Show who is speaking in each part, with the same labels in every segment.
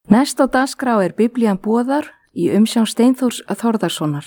Speaker 1: Næst á dagskrá Biblían boðar í umsjón Steinþórs Þórðarsonar.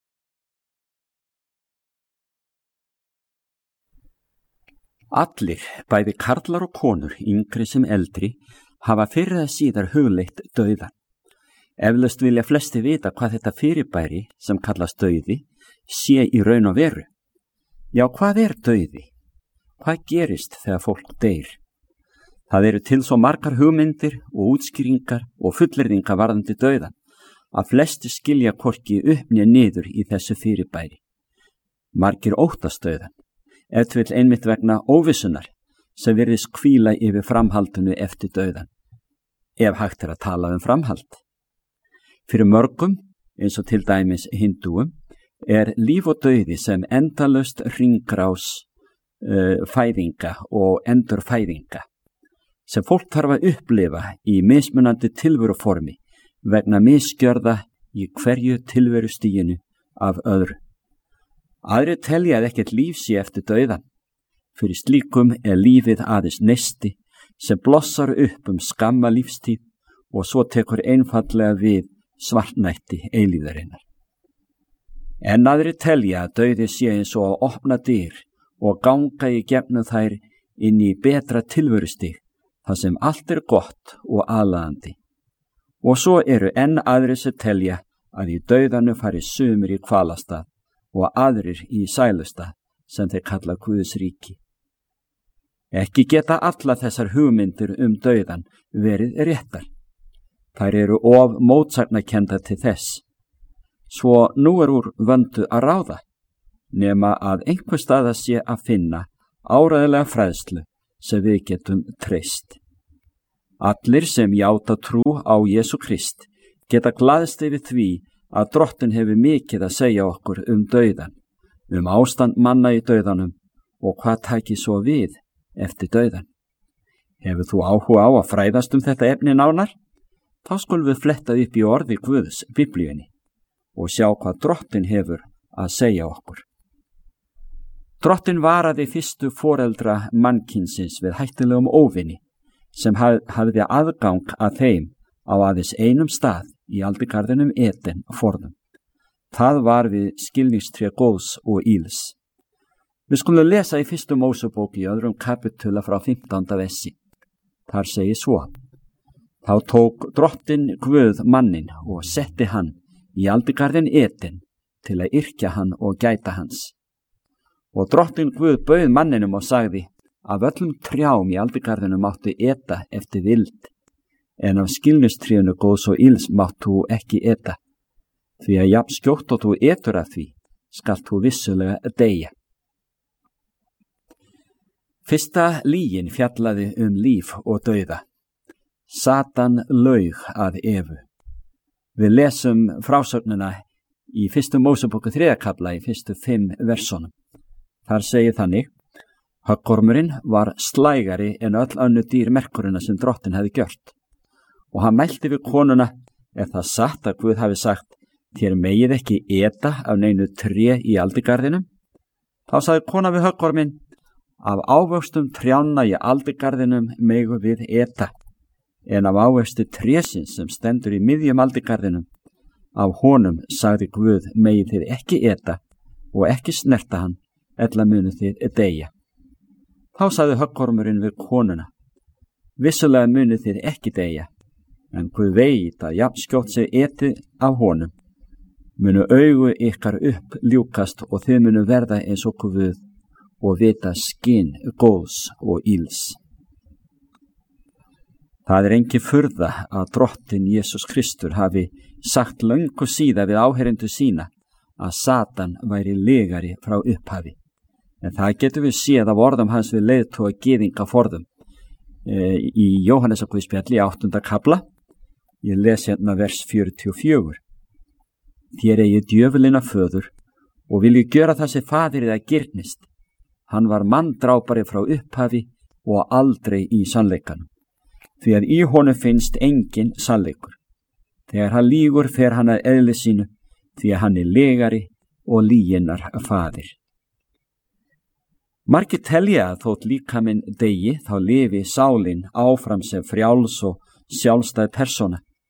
Speaker 2: Allir, bæði karlar og konur, yngri sem eldri, hafa fyrr eða síðar hugleitt dauðan. Eflaust vilja flesti vita hvað þetta fyrirbæri sem kallast dauði sé í raun og veru. Já, hvað er dauði? Hvað gerist þegar fólk deyr? Það eru til svo margar hugmyndir og útskýringar og fullyrðingar varðandi dauðan að flesti skilja hvorki upp né niður í þessu fyrirbæri. Margir óttast dauðan, ef til vill einmitt vegna óvissunar sem virðist hvíla yfir framhaldinu eftir dauðan, ef hægt að tala framhald. Fyrir mörgum, eins og til dæmis hindúum, líf og dauði sem endalaust hringrás fæðinga og endurfæðinga, sem fólk þarf að upplifa í mismunandi tilveruformi vegna misgjörða í hverju tilverustiginu af öðru. Aðrir telja að ekkert líf sé eftir dauðan. Fyrir slíkum lífið aðeins neisti sem blossar upp skamma lífstíð og svo tekur einfaldlega við svartnætti eilífðarinnar. En aðrir telja að dauði sé eins og að opna dyr og ganga í gegnum þær inn í betra tilverustig, þar sem allt gott og aðlaðandi. Og svo eru enn aðrir sem telja að í dauðanu fari sumir í kvalastað og aðrir í sælustað sem þeir kalla Guðs ríki. Ekki geta alla þessar hugmyndir dauðan verið réttar. Þær eru of mótsagnakendar til þess. Svo nú úr vöndu að ráða, nema að einhver staða sé að finna áreiðanlega fræðslu sem við getum treyst. Allir sem játa trú á Jesú Krist geta glaðst yfir því að Drottinn hefur mikið að segja okkur dauðan, ástand manna í dauðanum og hvað taki svo við eftir dauðan. Hefur þú áhuga á að fræðast þetta efni nánar? Þá skulum við fletta upp í orði Guðs, Biblíunni, og sjá hvað Drottinn hefur að segja okkur. Drottinn varaði fyrstu foreldra mannkynsins við hættulegum óvini sem hafði aðgang að þeim á aðeins einum stað í aldigarðinum Eden forðum. Það var við skilningstré góðs og íls. Við skulum lesa í fyrstu Mósebók í 2. kapitula frá 15. versi. Þar segir svo: Þá tók Drottinn Guð manninn og setti hann í aldigarðin Eden til að yrkja hann og gæta hans. Og Drottinn Guð bauð manninum og sagði: Af öllum trjám í aldigarðinum máttu eta eftir vild, en af skilningstrénu góðs og íls máttu ekki eta, því að jafn skjótt og þú etur af því, skalt þú vissulega deyja. Fyrsta lygin fjallaði líf og dauða. Satan laug að Evu. Við lesum frásögnina í 1. Mósebók 3. kafla í fyrstu 5 versunum. Þar segir þannig: Höggormurinn var slægari en öll önnur dýr merkurina sem Drottinn hefði gjört. Og hann mælti við konuna: það satt að Guð hafi sagt: Þér megið ekki eta af neinu tré í aldigarðinum? Þá sagði kona við höggorminn: Af ávöxtum trjánna í aldigarðinum megum við eta, en af ávöxtu trésins sem stendur í miðjum aldigarðinum, af honum, sagði Guð, megið þið ekki eta og ekki snerta hann, ella munu þið deyja. Þá sagði höggormurinn við konuna: Vissulega munu þið ekki deyja, en Guð veit að jafn skjótt sem etið af honum, munu augu ykkar upp ljúkast og þið munu verða eins og Guð og vita skyn góðs og íls. Það engin furða að Drottinn Jesús Kristur hafi sagt löngu síðar við áheyrendur sína að Satan væri legari frá upphafi. En það getum við séð af orðum hans við leiðtoga gyðinga forðum. Í Jóhannesarguðspjalli 8. kafla, ég les hérna vers 44. Þér eigið djöfulinn að föður og vilju gjöra það sem faðirið að girnist. Hann var manndrápari frá upphafi og aldrei í sannleikanum, því að í honum finnst engin sannleikur. Þegar hann lýgur fer hann að eðli sínu, því að hann legari og lyginnar faðir. Margir telja að þótt líkaminn deyi þá lifi sálin áfram sem frjáls og sjálfstæð persóna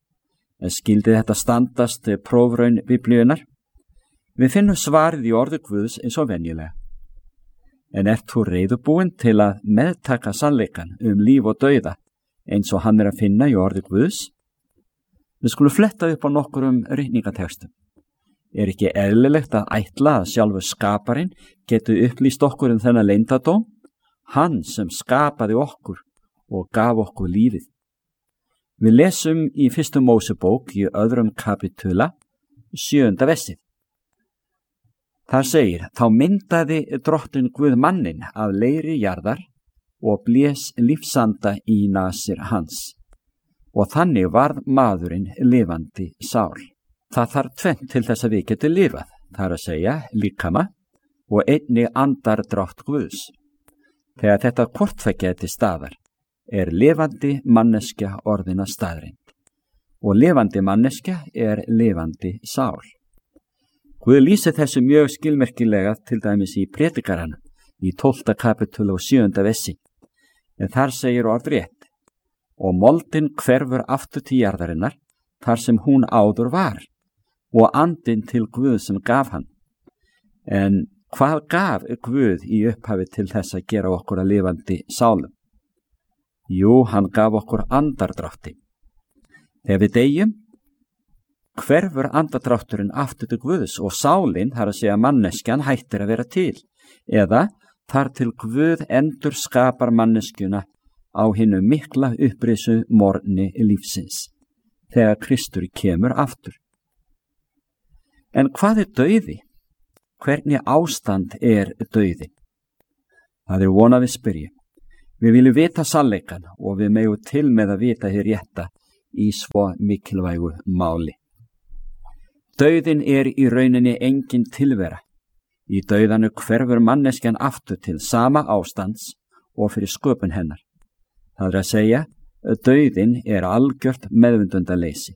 Speaker 2: Skildi þetta standast prófraun Biblíunnar? Við finnum svarið í orði Guðs eins og venjulega. En ert þú reiðubúin til að meðtaka sannleikan líf og dauða eins og hann að finna í orði Guðs? Við skulum fletta upp á nokkurum ritningatekstum. Ekki eðlilegt að ætla að sjálfur skaparinn geti upplýst okkur þennan leyndardóm? Hann sem skapaði okkur og gaf okkur lífið. Við lesum í 1. Mósebók í 2. kapitula 7. versið. Þar segir, þá myndaði Drottinn Guð manninn af leiri jarðar og blés lífsanda í nasir hans. Og þannig varð maðurinn lifandi sál. Það þarf tvennt til þess að við getum lifað, það er að segja líkama og einnig andardrátt Guðs. Þegar þetta hvortveggja til staðar, lifandi manneskja orðina staðreind. Og lifandi manneskja lifandi sál. Guð lýsir þessu mjög skilmerkilega til dæmis í Predikaranum í 12. kapitúlu og 7. versi. En þar segir orðrétt, og moldin hverfur aftur til jarðarinnar þar sem hún áður var, og andinn til Guð sem gaf hann. En hvað gaf Guð í upphafi til þess að gera okkur að lifandi sálum? Jú, hann gaf okkur andardrátti. Þegar við deyjum, hverfur andardrátturinn aftur til Guðs og sálin, þar að segja manneskjan, hættir að vera til, eða þar til Guð endur skapar manneskjuna á hinu mikla upprisu morgni lífsins, þegar Kristur kemur aftur. En hvað dauði? Hvernig ástand dauði? Það von að við spyrjum. Við viljum vita sannleikann og við megum til með að vita hið rétta í svo mikilvægu máli. Dauðinn í rauninni engin tilvera. Í dauðanu hverfur manneskjan aftur til sama ástands og fyrir sköpun hennar. Það er að segja, dauðinn algjört meðvitundaleysi.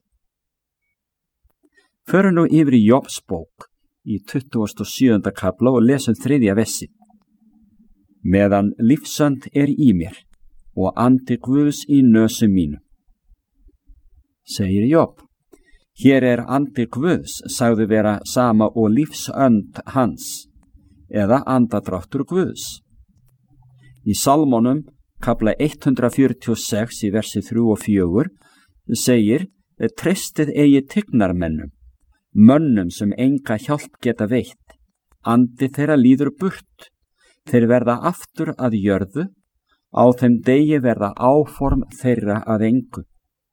Speaker 2: Förum nú yfir í Jóbs bók í 27. kafla og lesum 3. versi. Meðan lífsönd í mér og andi Guðs í nösum mínum. Segir Jób. Hér andi Guðs, sagði vera sama og lífsönd hans, eða andadráttur Guðs. Í Salmonum, kafla 146 í versi 3 og 4, segir, treystið eigi tignarmennum, mönnum sem enga hjálp geta veitt, andi þeirra líður burt, þeir verða aftur að jörðu, á þeim degi verða áform þeirra að engu.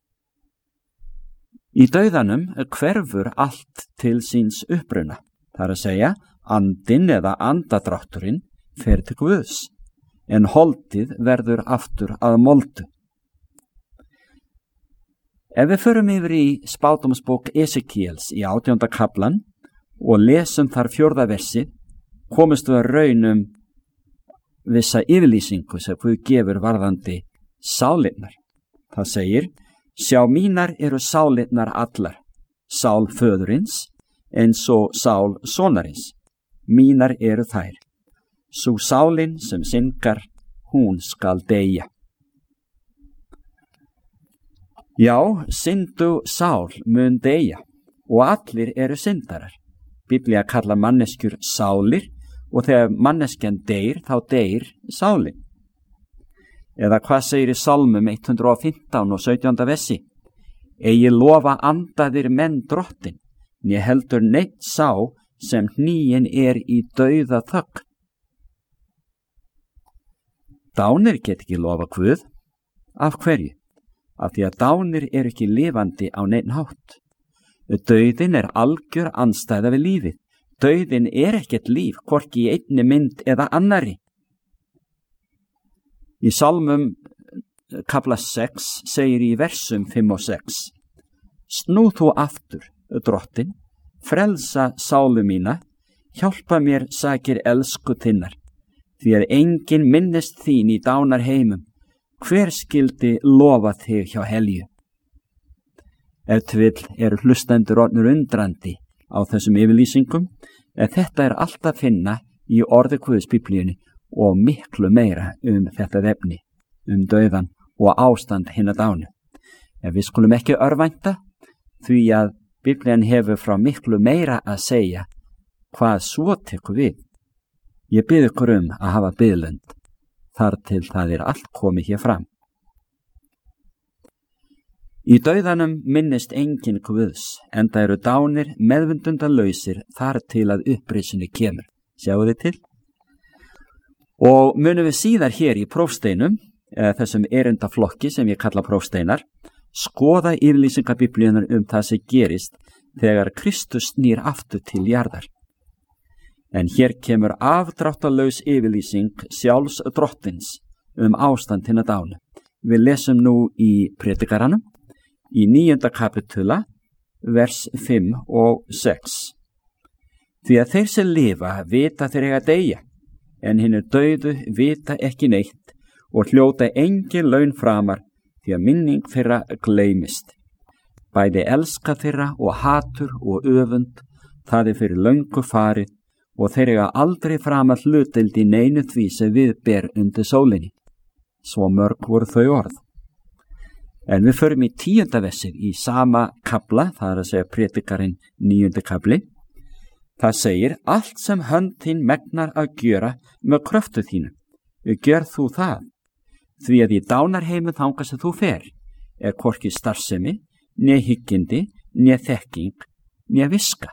Speaker 2: Í dauðanum hverfur allt til síns uppruna, það er að segja, andinn eða andadrátturinn fer til Guðs, en holdið verður aftur að moldu. Ef við förum yfir í spádómsbók Esekíels í 18. kaflan og lesum þar 4. versi, komumst við að raunum vissa yfirlýsingu sem Guð gefur varðandi sálinnar. Það segir, sjá mínar sálinnar allar, sál föðurins eins og sál sonarins, mínar þær. Sú sálin sem syndgar, hún skal deyja. Já, syndu sál mun deyja og allir syndarar. Biblía kallar manneskjur sálir og þegar manneskjan deyr, þá deyr sálin. Eða hvað segir í Salmum 115 og 17. versi? Eigi lofa andaðir menn drottin, né heldur neitt sá sem hníin í dauða þögn. Dánir get ekki lofa Guð. Af hverju? Af því að dánir ekki lifandi á neinn hátt. Dauðinn algjör andstæða við lífið. Dauðinn ekkert líf, hvorki í einni mynd eða annarri. Í Salmum kafla 6 segir í versum 5 og 6: Snú þú aftur, drottin, frelsa sálu mína, hjálpa mér sakir elsku þinnar, því að enginn minnist þín í dánarheimum, hver skyldi lofa þig hjá helju? Ef til vill hlustendur orðnir undrandi á þessum yfirlýsingum, en þetta allt að finna í orði Guðs Biblíunni og miklu meira þetta efni, dauðan og ástand hinna dánu. Ef við skulum ekki örvænta, því að Biblían hefur frá miklu meira að segja hvað svo tekur við. Ég bið ykkur að hafa biðlund þar til það allt komið hér fram. Í dauðanum minnist enginn Guðs, enda eru dánir meðvindundarlausir þar til að upprisinu kemur. Sjáu þið til? Og munum við síðar hér í prófsteinum, þessum erindaflokki sem ég kalla prófsteinar, skoða yfirlýsingar Biblíunar það sem gerist þegar Kristus snýr aftur til jarðar. En hér kemur afdráttarlaus yfirlýsing sjálfs drottins ástand hinna dánu. Við lesum nú í Predikaranum, í 9. kapitula, vers 5 og 6. Því að þeir sem lifa vita þeir eiga að deyja, en hinir dauðu vita ekki neitt og hljóta engin laun framar, því að minning þeirra gleymist. Bæði elska þeirra og hatur og öfund, það fyrir löngu farið, og þeir eiga aldrei framar hlutdeild í neinu því sem við ber undir sólinni. Svo mörg voru þau orð. En við förum í 10. versið í sama kafla, það að segja Predikarinn 9. kafli. Það segir, allt sem hönd þín megnar að gjöra með kröftu þínu, gjör þú það. Því að í dánarheimum þangað sem þú fer, hvorki starfsemi, né hyggindi, né þekking, né viska.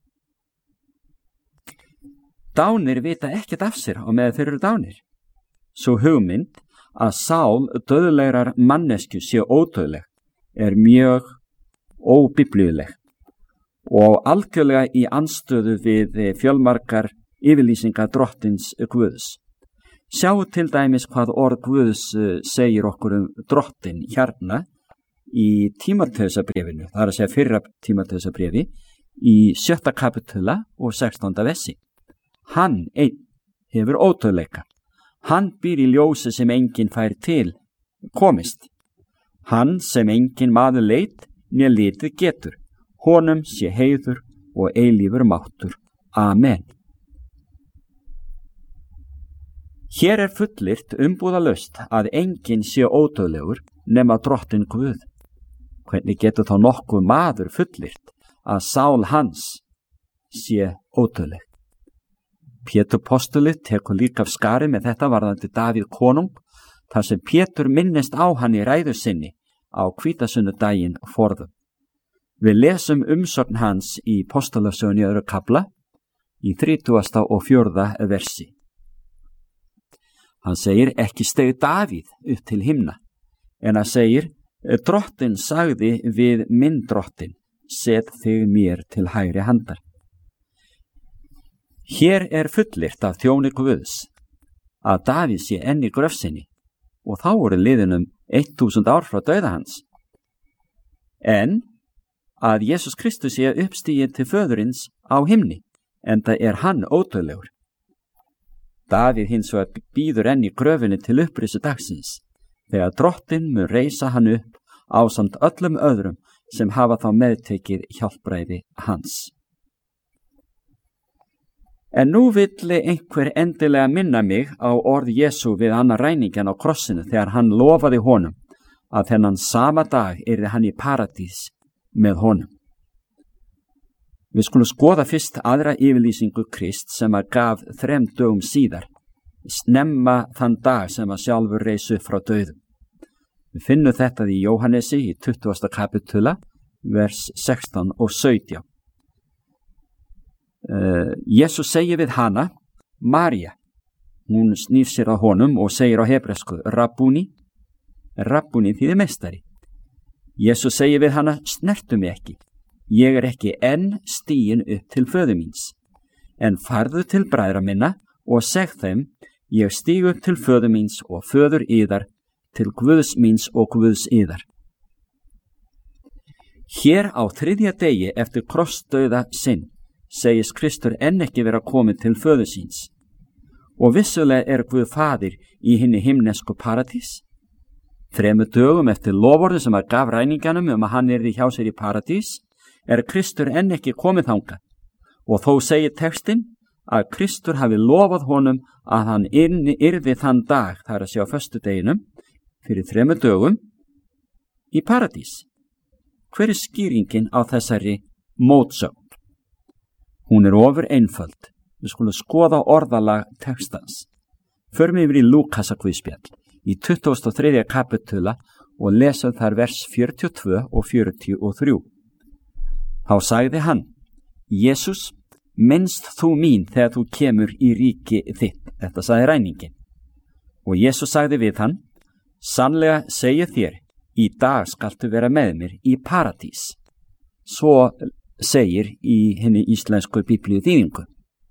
Speaker 2: Dánir vita ekkert af sér á meðan þeir eru dánir. Svo hugmynd að sál dauðlegrar mannesku sé ódauðleg mjög óbiblíuleg og algjörlega í andstöðu við fjölmargar yfirlýsingar drottins Guðs. Sjáu til dæmis hvað orð Guðs segir okkur drottin hérna í Tímóteusarbréfinu, það að segja fyrra Tímóteusarbréfi, í 7. kapitula og 16. versi. Hann einn hefur ódauðleika. Hann býr í ljósi sem enginn fær til komist. Hann sem enginn maður leit né litið getur. Honum sé heiður og eilífur máttur. Amen. Hér fullyrt umbúðalaust að enginn sé ódauðlegur nema drottin Guð. Hvernig getur þá nokkuð maður fullyrt að sál hans sé ódauðleg? Pétur postuli tekur líka af skari með þetta varðandi Davíð konung, þar sem Pétur minnist á hann í ræðu sinni á hvítasunnudaginn forðum. Við lesum umsögn hans í Postulasögunni 2. kafla í 30. og 4. versi. Hann segir, ekki steig Davíð upp til himna, en hann segir, drottin sagði við minn drottin, set þig mér til hægri handar. Hér fullyrt af þjóni Guðs að Davíð sé enn í gröfsinni og þá voru liðin 1000 ár frá dauða hans. En að Jesús Kristus sé uppstiginn til föðurins á himni, enda hann ódauðlegur. Davíð hins vegar bíður enn í gröfinni til upprisu dagsins, þegar drottin mun reisa hann upp ásamt öllum öðrum sem hafa þá meðtekið hjálpræði hans. En nú vill einhver endilega minna mig á orð Jesú við annar ræningjan á krossinu þegar hann lofaði honum að þennan sama dag yrði hann í paradís með honum. Við skulum skoða fyrst aðra yfirlýsingu Krist sem gaf 3 dögum síðar, snemma þann dag sem sjálfur reis upp frá dauðum. Við finnum þetta í Jóhannesi í 20. kapitula, vers 16 og 17. Jesús segir við hana, María. Hún snýr sér að honum og segir á hebresku, Rabbúni. Rabbúni þýðir meistari. Jesús segir við hana, snertu mig ekki. Ég ekki enn stiginn upp til föður míns. En farðu til bræðra minna og seg þeim, ég stíg upp til föður míns og föður yðar, til Guðs míns og Guðs yðar. Hér á 3. degi eftir krossdauða sinn segist Kristur enn ekki vera komið til föður síns. Og vissulega Guð faðir í hinni himnesku paradís. 3 dögum eftir loforðu sem gaf ræningjanum að hann yrði hjá sér í paradís, Kristur enn ekki komið þangað. Og þó segir textinn að Kristur hafi lofað honum að hann yrði þann dag, það að segja á föstudeginum, fyrir 3 dögum í paradís. hver er skýringin á þessari mótsögn? Hún er ofur einföld. Við skulum skoða orðalag textans. Förum yfir í Lúkasar guðspjall í 23. kapitula og lesum þar vers 42 og 43. Þá sagði hann: Jesús, minnst þú mín þegar þú kemur í ríki þitt. Þetta sagði ræningin. Og Jesús sagði við hann: Sannlega segi þér, í dag skaltu vera með mér í paradís. Svo segir í hinni íslensku biblíu þýðingu.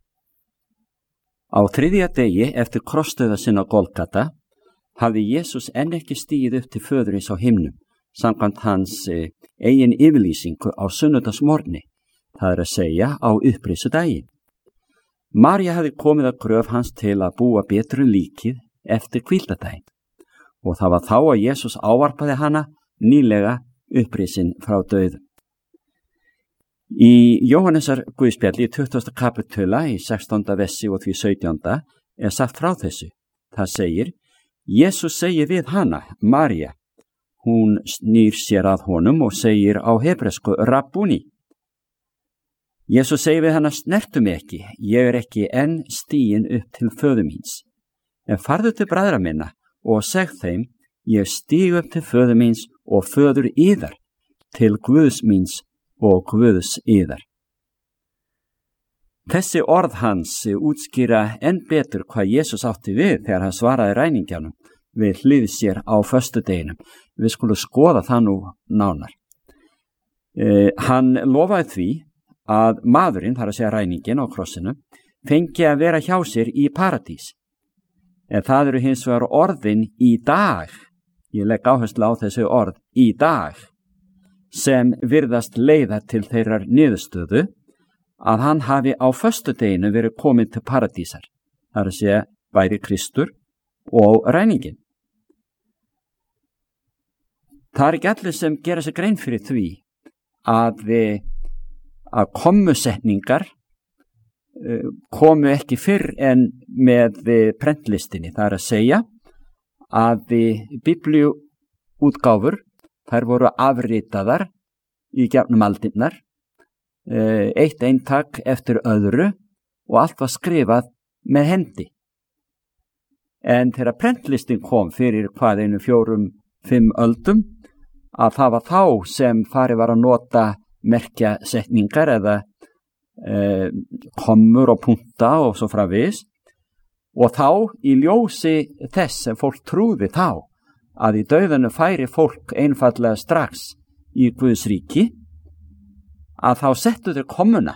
Speaker 2: Á 3. degi eftir krossdauða sinna á Golgata hafði Jesús enn ekki stigið upp til föðurins á himnum, samkvæmt hans eigin yfirlýsingu á sunnudagsmorgni, það er að segja á upprisudaginn. María hafði komið að gröf hans til að búa betur líkið eftir hvíldardaginn og það var þá að Jesús ávarpaði hana nýlega upprisin frá dauðum. Í Jóhannesar guðspjalli í 20. kapitula í 16. versi og því 17. er sagt frá þessu. Það segir: Jesús segir við hana, María. Hún snýr sér að honum og segir á hebresku Rabbúni. Jesús segir við hana: Snertu mig ekki, ég er ekki enn stiginn upp til föður míns. En farðu til bræðra minna og seg þeim: Ég stíg upp til föður míns og föður yðar, til Guðs míns og Guðs yðar. Þessi orð hans útskýra enn betur hvað Jesús átti við þegar hann svaraði ræningjanum við hlið sér á föstudeginum. Við skulum skoða það nú nánar. Hann lofaði því að maðurinn, þar að segja ræningin á krossinu, fengi að vera hjá sér í paradís. En það eru hins vegar orðin í dag, ég legg áherslu á þessu orð, í dag, sem virðast leiða til þeirrar niðurstöðu að hann hafi á föstudeginu verið komin til paradísar, þar að segja bæði Kristur og ræningin. Það er ekki allir sem gera sig grein fyrir því að komusetningar komu ekki fyrr en með prentlistinni, það er að segja að biblíuútgáfur þær voru afritaðar í gegnum aldirnar, eitt eintak eftir öðru og allt var skrifað með hendi. En þegar prentlistin kom fyrir 4-5 öldum, að það var þá sem farið var að nota merkjasetningar eða kommur og punta og svo framvegis, og þá í ljósi þess sem fólk trúði þá að í dauðanu færi fólk einfallega strax í Guðs ríki, að þá settu þeir kommuna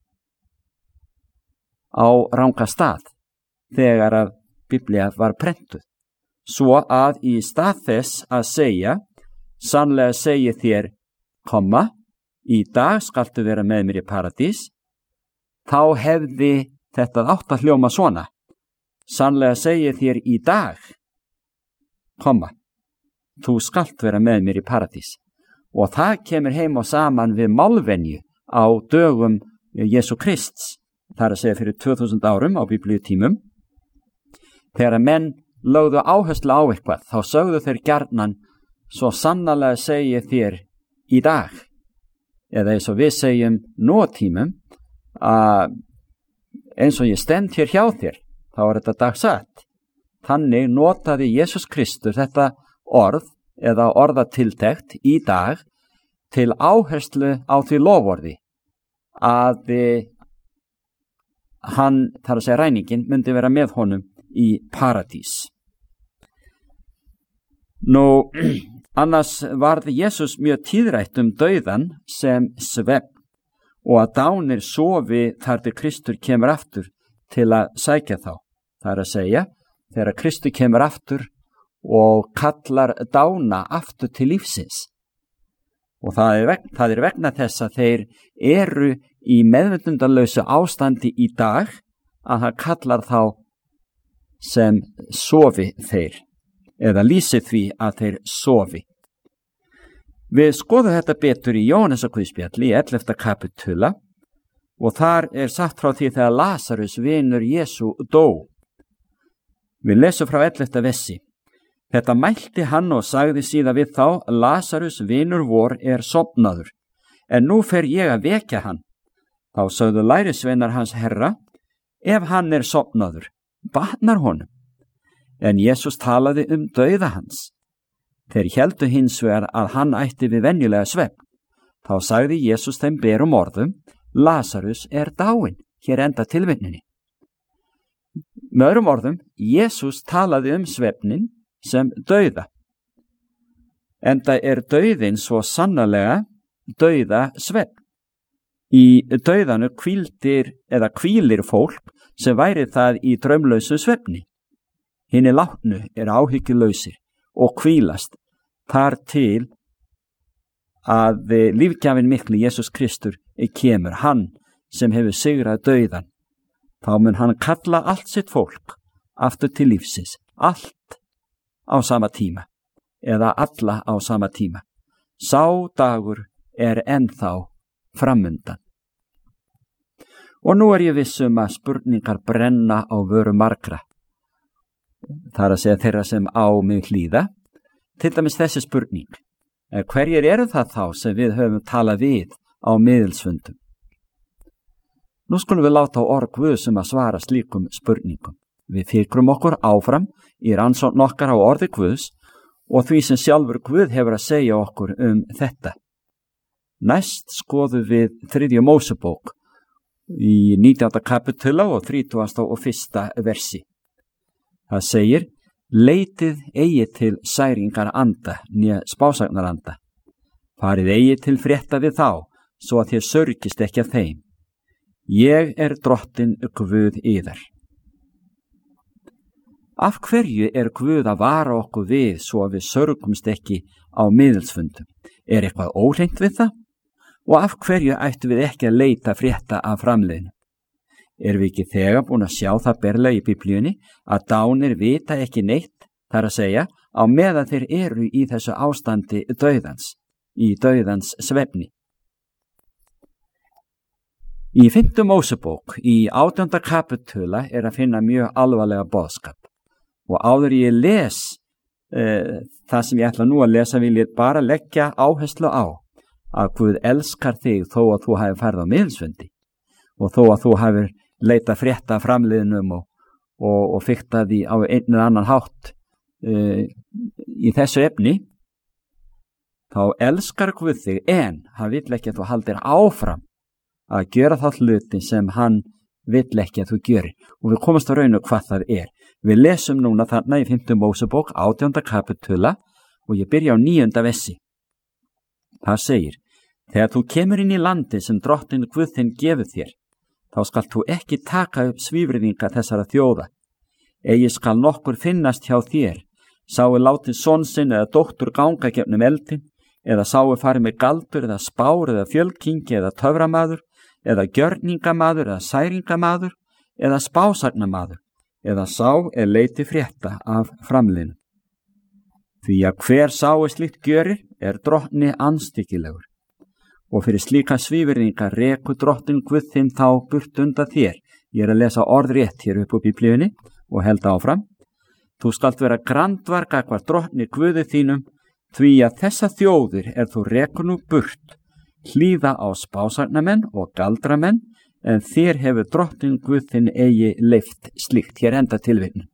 Speaker 2: á ranga stað þegar að Biblía var prentuð, svo að í stað þess að segja: Sannlega segi þér, komma, í dag skaltu vera með mér í paradís, þá hefði þetta átt að hljóma svona: Sannlega segi þér í dag, komma, þú skalt vera með mér í paradís. Og það kemur heim og saman við málvenju á dögum Jesú Krists, það er að segja fyrir 2000 árum á biblíutímum. Þegar menn lögðu áherslu á eitthvað, þá sögðu þeir gjarnan: Svo sannarlega segi þér í dag. Eða eins og við segjum nú á tímum, að eins og ég stend hér hjá þér, þá er þetta dagsatt. Þannig notaði Jesús Kristur þetta orð eða orðatiltekt í dag til áherslu á því loforði að hann, þar að segja ræningin, myndi vera með honum í paradís. Nú, annars varði Jesús mjög tíðrætt dauðan sem svefn og að dánir sofi þar til Kristur kemur aftur til að sækja þá. Það er að segja, þegar Kristur kemur aftur og kallar dána aftur til lífsins. Og það er vegna þess að þeir eru í meðvitundalausu ástandi í dag, að það kallar þá sem sofi þeir, eða lýsi því að þeir sofi. Við skoðum þetta betur í Jóhannesar guðspjalli í 11. kapitula og þar er sagt frá því þegar Lazarus vinur Jesú dó. Við lesum frá 11. versi. Þetta mælti hann og sagði síðan við þá: Lasarus, vinur vor, sofnaður, en nú fer ég að vekja hann. Þá sögðu lærisveinar hans: Herra, ef hann sofnaður, batnar honum. En Jesús talaði dauða hans. Þeir héldu hins vegar að hann ætti við venjulega svefn. Þá sagði Jesús þeim berum orðum: Lasarus dáinn, hér enda tilvitnunin. Með öðrum orðum, Jesús talaði svefnin sem dauða. Enda dauðinn svo sannarlega dauða svefn. Í dauðanu hvílir fólk sem væri það í draumlausu svefni. Hinir látnu áhyggjulausir og hvílast þar til að lífgjafinn mikli Jesús Kristur kemur, hann sem hefur sigrað dauðan. Þá mun hann kalla allt sitt fólk aftur til lífsins, allt á sama tíma, eða alla á sama tíma. Sá dagur ennþá framundan. Og nú ég viss að spurningar brenna á vöru margra. Það að segja þeirra sem á mig hlýða. Til dæmis þessi spurning: hverjir það þá sem við höfum talað við á miðilsfundum? Nú skulum við láta á orð Guðs að svara slíkum spurningum. Við fikrum okkur áfram í rannsókn okkar á orði Guðs og því sem sjálfur Guð hefur að segja okkur þetta. Næst skoðum við 3. Mósebók í 19. kapitula og 31. versi. Það segir: Leitið eigi til særingar anda né spásagnar anda. Farið eigi til frétta við þá, svo að þér sörgist ekki af þeim. Ég drottinn Guð yðar. Af hverju Guð að vara okkur við svo að við sörgumst ekki á miðilsfundum? Eitthvað óhreint við það? Og af hverju ættu við ekki að leita frétta af framliðinu? Við ekki þegar búin að sjá það berlega í Biblíunni að dánir vita ekki neitt, þar að segja, á meðan þeir í þessu ástandi dauðans, í dauðans svefni? Í 5. Mósebók í 18. kapitula að finna mjög alvarlega boðskap. Og áður ég les það sem ég ætla nú að lesa, vil ég bara leggja áherslu á að Guð elskar þig þó að þú hafi farið á miðilsfundi og þó að þú hafi leitað frétta framliðnum og fiktað því á einn eða annan hátt í þessu efni, þá elskar Guð þig, en hann vill ekki að þú haldir áfram að gera það hluti sem hann vill ekki að þú gerir. Og við komumst að rauna hvað það Við lesum núna þarna í 5. Mósebók 18. kapitula og ég byrja á 9. versi. Það segir: Þegar þú kemur inn í landi sem drottinn Guð þinn gefur þér, þá skalt þú ekki taka upp svívirðinga þessara þjóða. Eigi skal nokkur finnast hjá þér, sáu látið son sinn eða dóttur ganga gegnum eldin, eða sáu farið með galdur eða spár eða fjölkingi eða töframaður, eða gjörningamaður eða særingamaður, eða spásagnamaður, eða sá leiti frétta af framliðnum. Því að hver sáu slíkt gjörir drottni andstyggilegur. Og fyrir slíka svívirðinga rekur drottinn Guð þinn þá burt undan þér. Ég að lesa orðrétt hér upp á Biblíunni og held áfram. Þú skalt vera grandvar gagnvart drottni Guði þínum, því að þessa þjóðir þú rekur nú burt, hlýða á spásagnamenn og galdramenn, en þér hefur drottinn Guð þinn eigi leyft slíkt. Hér enda tilvitnun.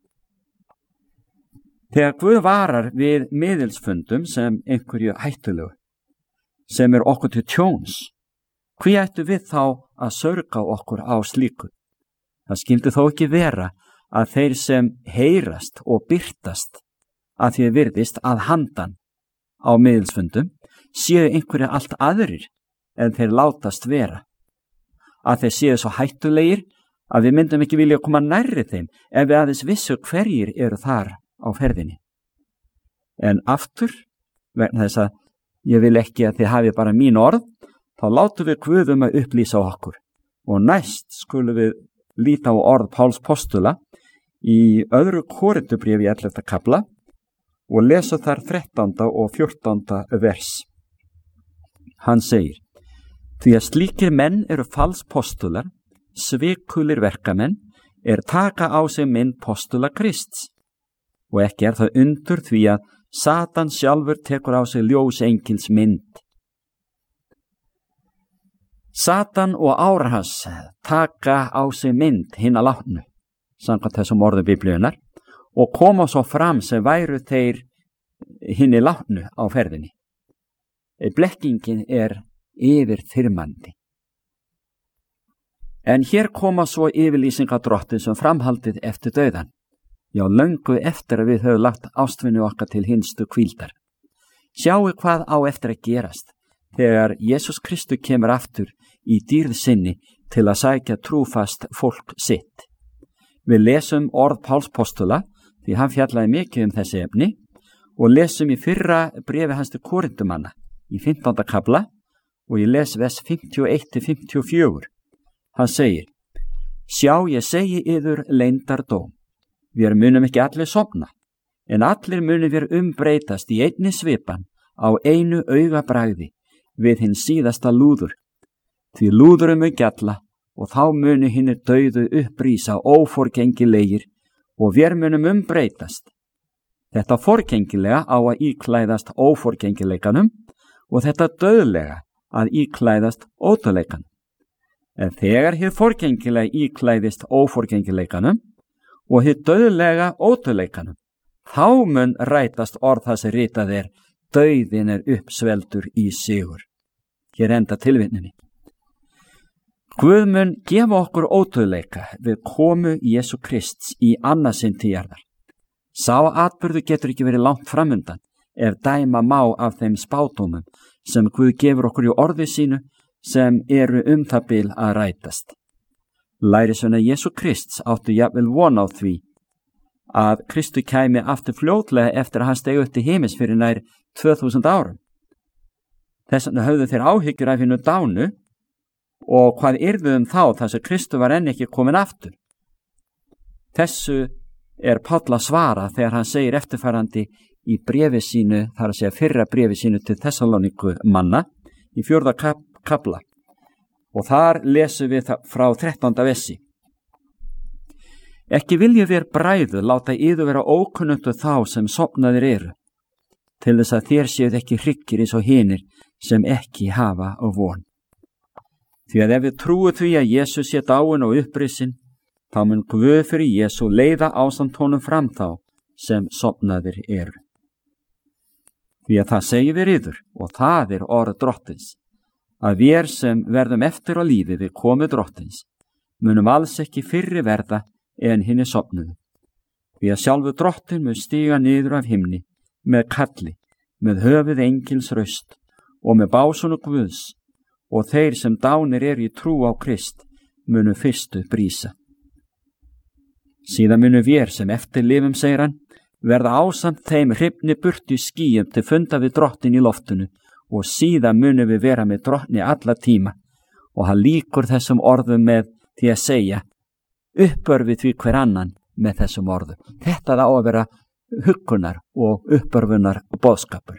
Speaker 2: Þegar Guð varar við miðilsfundum sem einhverju hættulegu, sem okkur til tjóns, hví ættu við þá að sörga okkur á slíku? Það skyldi þó ekki vera að þeir sem heyrast og birtast að því virðist að handan á miðilsfundum séu einhverju allt aðrir en þeir látast vera. Að þeir séu svo hættulegir að við myndum ekki vilja koma nærri þeim ef við aðeins vissu hverjir þar á ferðinni. En aftur, vegna þess að ég vil ekki að þið hafi bara mín orð, þá látum við Guð að upplýsa okkur. Og næst skulum við líta á orð Páls postula í 2. Korintubréfi 11. kafla og lesa þar 13. og 14. vers. Hann segir: Því að slíkir menn falspostular, svikulir verkamenn, taka á sig mynd postula Krists. og ekki það undur því að Satan sjálfur tekur á sig ljósengils mynd. Satan og árar hans taka á sig mynd hinna látnu, samkvæmt þessum orðum Biblíunnar, og koma svo fram sem væru þeir hinni látnu á ferðinni. Blekkingin yfirþyrmandi. En hér koma svo yfirlýsingar Drottins um framhaldið eftir dauðan, já löngu eftir að við höfum lagt ástvinni okkar til hinstu hvíldar. Sjáu hvað á eftir að gerast þegar Jesús Kristur kemur aftur í dýrð sinni til að sækja trúfast fólk sitt. Við lesum orð Páls postula, því hann fjallaði mikið þessi efni, og lesum í fyrra bréfi hans til Korintumanna í 15. kafla, og ég les vers 51-54. Hann segir: Sjá, ég segi yður leyndardóm. Við munum ekki allir sofna, en allir munum við umbreytast í einni svipan á einu augabragði við hinn síðasta lúður. Því lúðurum mun gjalla, og þá munu hinnir dauðu upprísa óforgengilegir, og við munum umbreytast. Þetta forgengilega á að íklæðast óforgengileikanum, og þetta dauðlega að íklæðast ódauðleikanum. En þegar hið forgengilega íklæðist óforgengileikanum og hið dauðlega ódauðleikanum, þá mun rætast orð það sem ritað dauðin uppsveldur í sigur. Hér enda tilvitnunin. Guð mun gefa okkur ódauðleika við komu Jesú Krists í annað sinn til jarðar. Sá atburður getur ekki verið langt framundan ef dæma má af þeim spádómum sem Guð gefur okkur í orði sínu sem eru það bil að rætast. Lærisveinar Jesú Krists áttu jafnvel von á því að Kristur kæmi aftur fljótlega eftir að hann steig upp til himins fyrir nær 2000 árum. Þess vegna höfðu þeir áhyggjur af hinu dánu, og hvað yrðum þá þar sem Kristur var enn ekki komin aftur. Þessu Páll að svara þegar hann segir eftirfarandi í bréfi sínu, þar að segja fyrra bréfi sínu til Þessalóníku manna í 4. kafla, og þar lesum við frá 13. versi. Ekki viljum við bræður láta yður vera ókunnugtu þá sem sofnaðir eru, til þess að þér séuð ekki hryggir eins og hinir sem ekki hafa á von. Því að ef við trúum því að Jesús sé dáinn og upprisinn, þá mun Guð fyrir Jesú leiða ásamt honum fram þá sem sofnaðir eru. Því að það segir við yður, og það orð Drottins, að við sem verðum eftir á lífi við komu Drottins, munum alls ekki fyrri verða en hinni sofnuðu. Því að sjálfu Drottin mun stíga niður af himni með kalli, með höfuð engils raust og með básunu Guðs, og þeir sem dánir eru í trú á Krist munu fyrstu brísa. Síðan munu við sem eftir lifum, segir hann, verða ásamt þeim hrifni burtu í skýjum til funda við Drottin í loftinu, og síðan munu við vera með Drottni alla tíma. Og hann líkur þessum orðum með því að segja: uppörfið við hver annan með þessum orðum. Þetta á að vera huggunar og uppörfunar og boðskapur.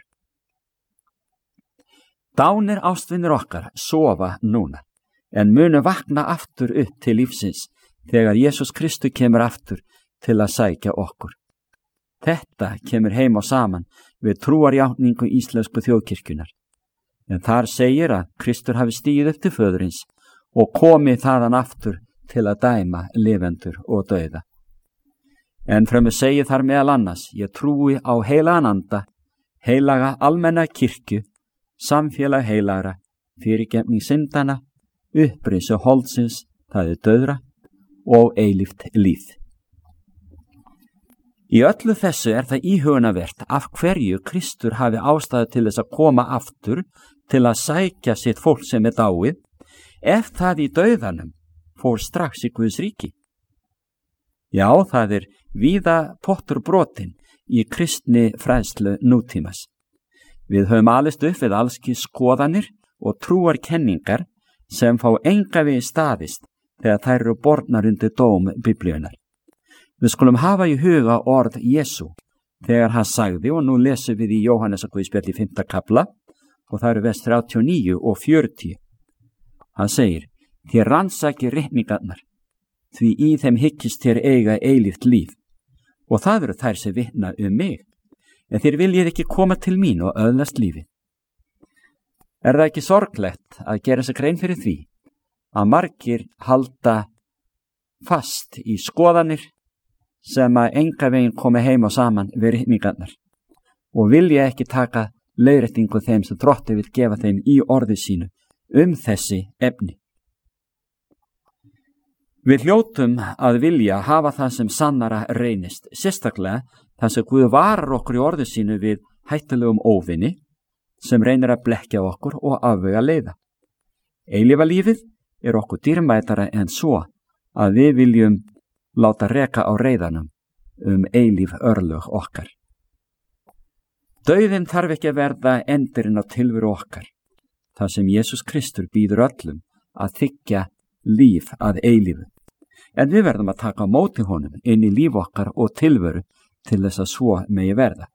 Speaker 2: Dánir ástvinir okkar sofa núna, en munu vakna aftur upp til lífsins þegar Jesús Kristur kemur aftur til að sækja okkur. Þetta kemur heim og saman við trúarjátningu íslensku þjóðkirkjunar. En þar segir að Kristur hafi stigið upp til föðurins og komið þaðan aftur til að dæma lifendur og dauða. En fremur segir þar meðal annars: ég trúi á heilagan anda, heilaga almenna kirkju, samfélag heilagra, fyrirgefning syndana, upprisu holdsins, það dauðra, og eilíft líf. Í öllu þessu það íhugunarvert af hverju Kristur hafi ástæðu til þess að koma aftur til að sækja sitt fólk sem dáið, ef það í dauðanum fór strax í Guðs ríki. Já, það víða pottur brotin í kristni fræðslu nútímas. Við höfum alist upp við allski skoðanir og trúarkenningar sem fá enga við staðist þegar þær eru bornar undir dóm Biblíunnar. Við skulum hafa í huga orð Jesú þegar hann sagði, og nú lesum við í Jóhannesarguðspjalli 5. kafla, og það eru vers 39 og 40. Hann segir: þér rannsakið reikningarnar, því í þeim hyggist þér eiga eilíft líf, og það eru þær sem vitna mig, en þér viljið ekki koma til mín og öðlast lífið. Er það ekki sorglegt að gera sig grein fyrir því að margir halda fast í skoðanir sem að enga veginn komi heim og saman við ritningarnar og vilja ekki taka leiðréttingu þeim sem Drottinn vil gefa þeim í orði sínu þessi efni. Við hljótum að vilja hafa það sem sannara reynist, sérstaklega þar sem Guð varar okkur í orði sínu við hættulegum óvinni sem reynir að blekkja okkur og afvega leiða. Eilífa lífið er okkur dýrmætara en svo að við viljum láta reka á reiðanum eilíf örlög okkar. Dauðinn þarf ekki að verða endurinn á tilveru okkar, þar sem Jesús Kristur býður öllum að þiggja líf að eilífu. En við verðum að taka á móti honum inn í líf okkar og tilveru til þess að svo megi verða.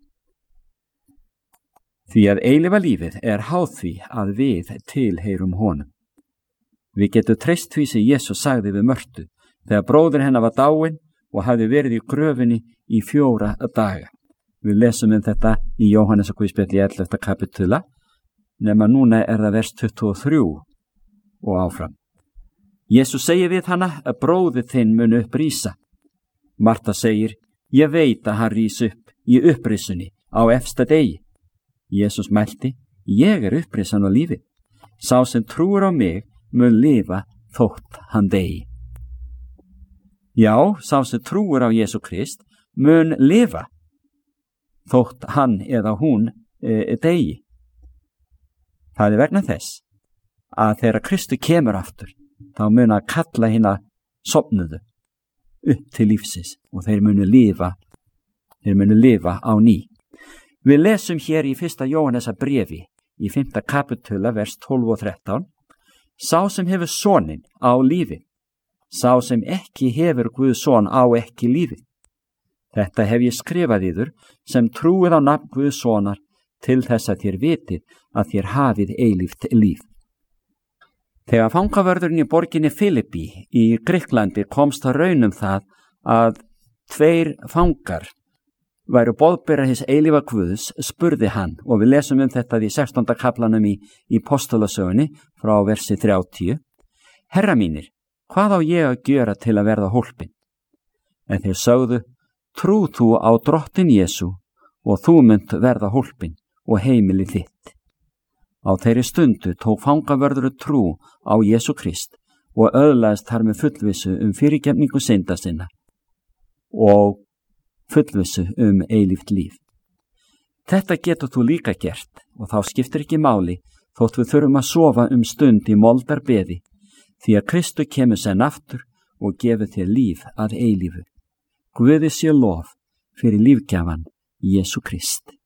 Speaker 2: Því að eilífa lífið er háð því að við tilheyrum honum. Við getum treyst því sem Jesús sagði við Mörtu þegar bróðir hennar var dáinn og hafði verið í gröfinni í 4 daga. Við lesum þetta í Jóhannesarguðspjalli 11. kapitula, nema núna er það vers 23 og áfram. Jesús segir við hana að bróðir þinn mun upprísa. Marta segir, ég veit að hann rís upp í upprisunni á efsta degi. Jesús mælti, ég er upprisan og lífið. Sá sem trúir á mig mun lifa þótt hann degi. Já, sá sem trúir á Jesú Krist mun lifa þótt hann eða hún degi. Það er vegna þess að þegar Kristu kemur aftur, þá mun að kalla hina sofnuðu upp til lífsins og þeir munu lifa á ný. Við lesum hér í 1. Jóhannesar bréfi í 5. kapitula vers 12 og 13. Sá sem hefur soninn á lífi, sá sem ekki hefur Guðs son á ekki lífi. Þetta hef ég skrifað yður sem trúið á nafn Guðs sonar til þess að þér vitið að þér hafið eilíft líf. Þegar fangavörðurinn í borginni Filippi í Grikklandi komst að raun það að 2 fangar væru boðberar hins eilífa Guðs, spurði hann, og við lesum þetta í 16. kaplanum í Postulasögunni frá versi 30. Herra mínir, hvað á ég að gjöra til að verða hólpin? En þeir sögðu, trú þú á Drottinn Jesú og þú munt verða hólpin og heimili þitt. Á þeirri stundu tók fangavörður trú á Jesú Krist og öðlaðist þar með fullvissu fyrirgefningu synda sinna og fullvissu eilíft líf. Þetta getur þú líka gert og þá skiptir ekki máli þótt við þurfum að sofa stund í moldarbeði því að Kristu kemur senn aftur og gefur þér líf að eilífu. Guði sé lof fyrir lífgjafan Jesú Krist.